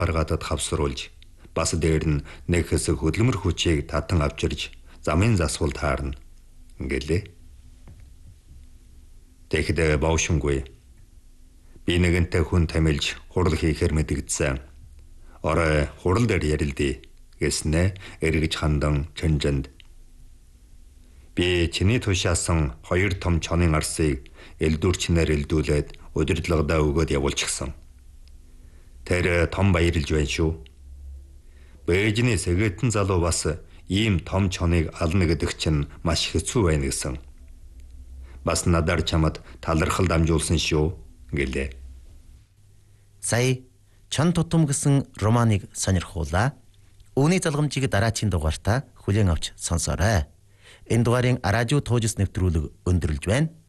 гаргаадад хавсруулж бас дээр нь нэг хэсэг хөдөлмөр хүчийг татан авчирж замын засвал таарна гэлээ. Тэгэхдээ боошингүй. Би нэгэнтэй хүн тамилж хурал хийхээр мэдэгдсэн. Орой хурал дээр ярилдээ гэснэ эргэж хандан чанжинд. Би чиний тушаасан 2 том чонын арсыг элдвэрчнээр элдүүлээд удирдлагадаа өгөөд явуулчихсан. Тэр том баярлж байна шүү. Бээжний сэгэтэн залуу бас ийм том чоныг ална гэдэг чинь маш хэцүү байна гэсэн. Бас надаар чамд талархал дамжуулсан шүү гэлээ. Сая чон тутам гэсэн романыг сонирхуулаа. Үүний залгамжийг дараачийн дугаартаа хүлээн авч сонсоорой. Энэ дугаарын радио туужс нэвтрүүлэг өндөрлж байна.